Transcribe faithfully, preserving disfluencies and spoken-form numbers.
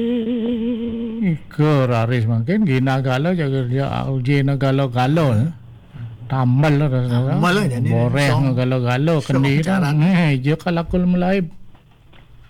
Ika raris makin gina galau jaga dia uji na galau-galau lah. Tamal lah rasanya. Tamal lah jadi. Boreh Song- na galau-galau song kendi pacaran. dah. Eh, je kalakul mulai